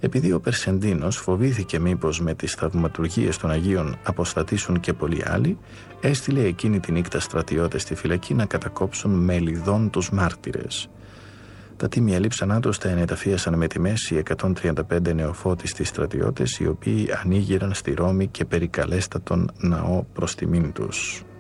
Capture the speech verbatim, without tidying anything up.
Επειδή ο Περσεντίνος φοβήθηκε μήπως με τις θαυματουργίες των Αγίων αποστατήσουν και πολλοί άλλοι, έστειλε εκείνη τη νύχτα στρατιώτες στη φυλακή να κατακόψουν με λιδών τους μάρτυρες. Τα τίμια λείψανάτος τα ενεταφίασαν με τη μέση εκατόν τριάντα πέντε νεοφώτιστοι στρατιώτες, οι οποίοι ανοίγηραν στη Ρώμη και περικαλέστατον ναό προς τιμήν τους.